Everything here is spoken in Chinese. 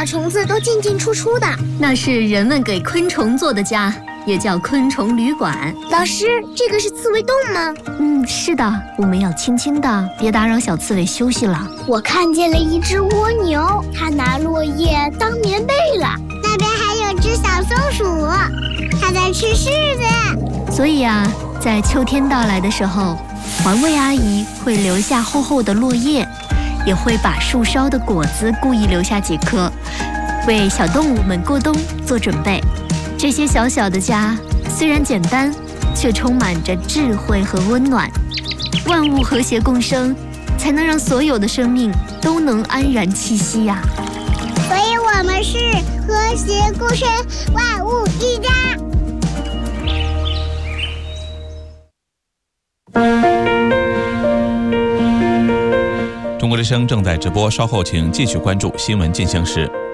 小虫子都进进出出的。 那是人们给昆虫做的家，也叫昆虫旅馆。 老师，这个是刺猬洞吗？ 是的，我们要轻轻的，别打扰小刺猬休息了。 我看见了一只蜗牛，它拿落叶当棉被了。那边还有只小松鼠，它在吃柿子。 所以啊，在秋天到来的时候，环卫阿姨会留下厚厚的落叶，也会把树梢的果子故意留下几颗，为小动物们过冬做准备。这些小小的家虽然简单，却充满着智慧和温暖。万物和谐共生，才能让所有的生命都能安然栖息呀。 所以我们是和谐共生，万物一家。 中国之声正在直播，稍后请继续关注新闻进行时。